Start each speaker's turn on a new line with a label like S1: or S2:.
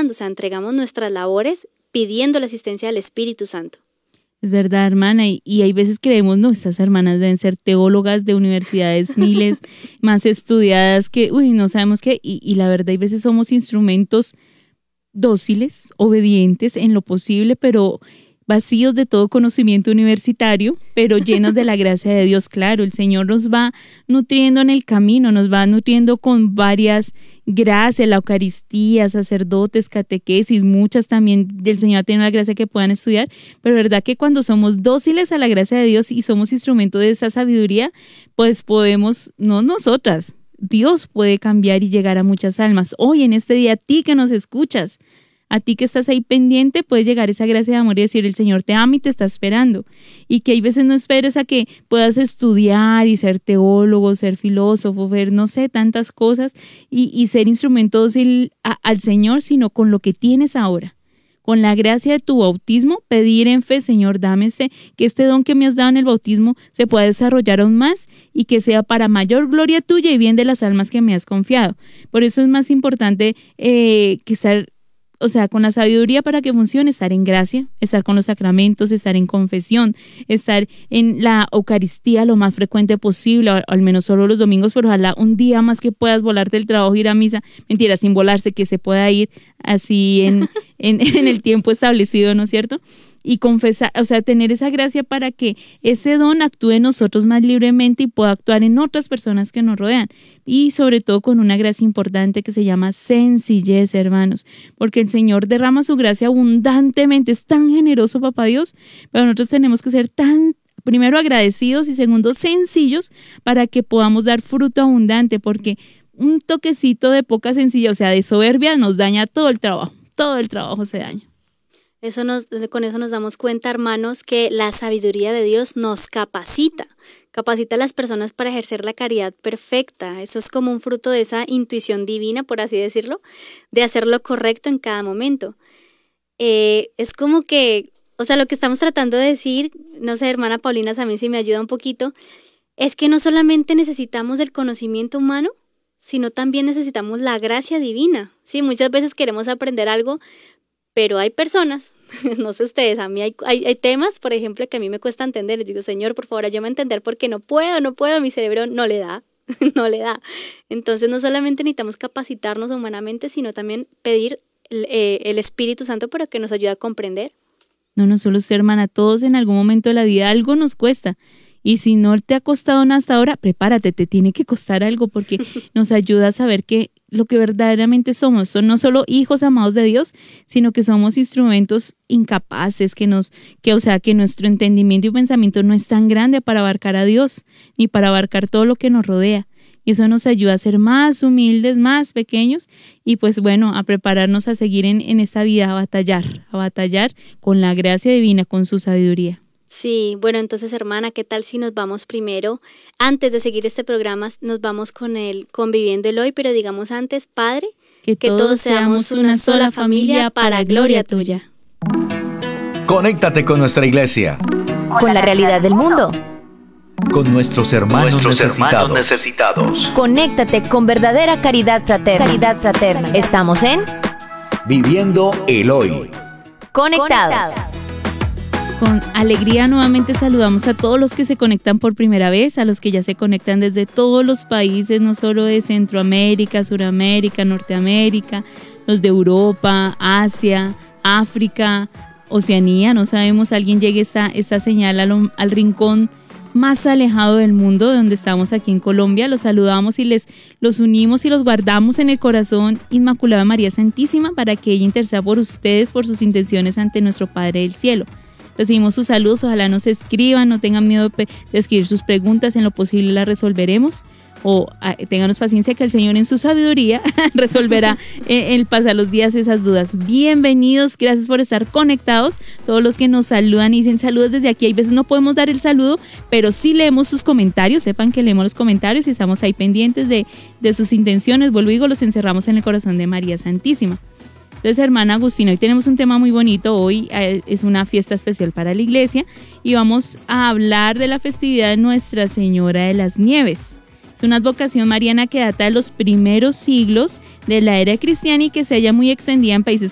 S1: trabajando, o sea, entregamos nuestras labores pidiendo la asistencia del Espíritu Santo.
S2: Es verdad, hermana, y hay veces creemos, no, estas hermanas deben ser teólogas de universidades miles más estudiadas que, no sabemos qué, y la verdad hay veces somos instrumentos dóciles, obedientes en lo posible, pero vacíos de todo conocimiento universitario, pero llenos de la gracia de Dios. Claro, el Señor nos va nutriendo en el camino, nos va nutriendo con varias gracias, la Eucaristía, sacerdotes, catequesis, muchas también del Señor tiene la gracia que puedan estudiar, pero verdad que cuando somos dóciles a la gracia de Dios y somos instrumento de esa sabiduría, pues podemos, no nosotras, Dios puede cambiar y llegar a muchas almas. Hoy en este día, a ti que nos escuchas, a ti que estás ahí pendiente, puede llegar esa gracia de amor y decir, el Señor te ama y te está esperando. Y que hay veces no esperes a que puedas estudiar y ser teólogo, ser filósofo, ver, no sé, tantas cosas y ser instrumento dócil al Señor, sino con lo que tienes ahora. Con la gracia de tu bautismo, pedir en fe, Señor, dame que este don que me has dado en el bautismo se pueda desarrollar aún más y que sea para mayor gloria tuya y bien de las almas que me has confiado. Por eso es más importante que estar, o sea, con la sabiduría para que funcione, estar en gracia, estar con los sacramentos, estar en confesión, estar en la Eucaristía lo más frecuente posible, o al menos solo los domingos, pero ojalá un día más que puedas volarte del trabajo, ir a misa, mentira, sin volarse, que se pueda ir así en el tiempo establecido, ¿no es cierto? Y confesar, o sea, tener esa gracia para que ese don actúe en nosotros más libremente y pueda actuar en otras personas que nos rodean. Y sobre todo con una gracia importante que se llama sencillez, hermanos, porque el Señor derrama su gracia abundantemente, es tan generoso, Papá Dios, pero nosotros tenemos que ser primero agradecidos y segundo sencillos para que podamos dar fruto abundante, porque un toquecito de poca sencillez, o sea, de soberbia nos daña todo el trabajo se daña.
S1: Con eso nos damos cuenta, hermanos, que la sabiduría de Dios nos capacita a las personas para ejercer la caridad perfecta. Eso es como un fruto de esa intuición divina, por así decirlo, de hacer lo correcto en cada momento. Es como que, o sea, lo que estamos tratando de decir, no sé, hermana Paulina, también si me ayuda un poquito, es que no solamente necesitamos el conocimiento humano, sino también necesitamos la gracia divina. Sí, muchas veces queremos aprender algo, pero hay personas, no sé ustedes, a mí hay temas, por ejemplo, que a mí me cuesta entender. Les digo, Señor, por favor, ayúdame a entender porque no puedo, mi cerebro no le da, no le da. Entonces, no solamente necesitamos capacitarnos humanamente, sino también pedir el Espíritu Santo para que nos ayude a comprender.
S2: No solo usted, hermana, todos en algún momento de la vida algo nos cuesta. Y si no te ha costado nada hasta ahora, prepárate, te tiene que costar algo porque nos ayuda a saber que lo que verdaderamente somos son no solo hijos amados de Dios, sino que somos instrumentos incapaces, que nuestro entendimiento y pensamiento no es tan grande para abarcar a Dios, ni para abarcar todo lo que nos rodea. Y eso nos ayuda a ser más humildes, más pequeños y pues bueno, a prepararnos a seguir en esta vida, a batallar con la gracia divina, con su sabiduría.
S1: Sí, bueno, entonces, hermana, ¿qué tal si nos vamos primero, antes de seguir este programa, nos vamos con Viviendo el Hoy, pero digamos antes, Padre, que todos seamos una sola familia para gloria tuya.
S3: Conéctate con nuestra iglesia,
S4: con la realidad del mundo,
S3: con nuestros hermanos necesitados.
S4: Conéctate con verdadera caridad fraterna. Estamos en
S3: Viviendo el Hoy.
S4: Conectados.
S2: Con alegría nuevamente saludamos a todos los que se conectan por primera vez, a los que ya se conectan desde todos los países, no solo de Centroamérica, Suramérica, Norteamérica, los de Europa, Asia, África, Oceanía, no sabemos, alguien llegue esta señal al rincón más alejado del mundo, de donde estamos aquí en Colombia. Los saludamos y los unimos y los guardamos en el corazón inmaculado de María Santísima para que ella interceda por ustedes, por sus intenciones ante nuestro Padre del Cielo. Recibimos sus saludos, ojalá nos escriban, no tengan miedo de escribir sus preguntas, en lo posible las resolveremos, o ténganos paciencia que el Señor en su sabiduría resolverá el pasar los días esas dudas. Bienvenidos, gracias por estar conectados, todos los que nos saludan y dicen saludos desde aquí. Hay veces no podemos dar el saludo, pero sí leemos sus comentarios, sepan que leemos los comentarios y estamos ahí pendientes de sus intenciones. Vuelvo y digo, los encerramos en el corazón de María Santísima. Entonces, hermana Agustina, hoy tenemos un tema muy bonito. Hoy es una fiesta especial para la iglesia y vamos a hablar de la festividad de Nuestra Señora de las Nieves. Es una advocación mariana que data de los primeros siglos de la era cristiana y que se halla muy extendida en países